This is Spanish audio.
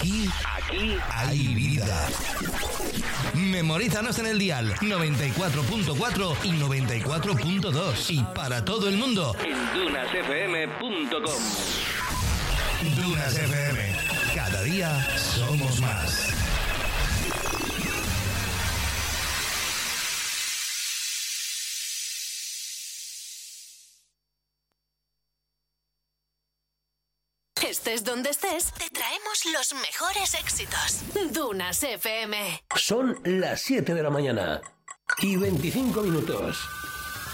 Aquí hay vida. Memorízanos en el dial 94.4 y 94.2 y para todo el mundo en dunasfm.com. Dunas FM. Cada día somos más. Estés donde estés, te traemos los mejores éxitos. Dunas FM. Son las 7 de la mañana y 25 minutos.